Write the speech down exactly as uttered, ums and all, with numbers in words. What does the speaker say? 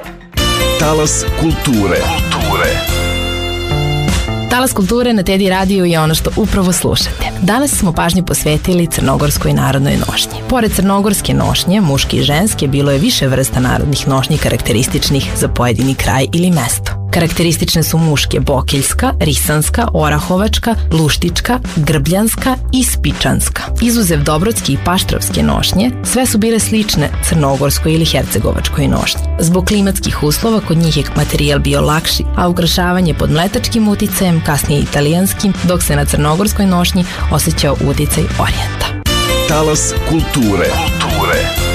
Talas kulture. Kulture. Talas kulture na Tedi radiju je ono što upravo slušate. Danas smo pažnju posvetili crnogorskoj narodnoj nošnji. Pored crnogorske nošnje, muške i ženske, bilo je više vrsta narodnih nošnji karakterističnih za pojedini kraj ili mesto. Karakteristične su muške bokeljska, risanska, orahovačka, luštička, grbljanska i spičanska. Izuzev dobrodske i paštravske nošnje, sve su bile slične crnogorskoj ili hercegovačkoj nošnji. Zbog klimatskih uslova kod njih je materijal bio lakši, a ukrašavanje pod mletačkim uticajem, kasnije italijanskim, dok se na crnogorskoj nošnji osjećao uticaj orijenta. Talas kulture. Kulture.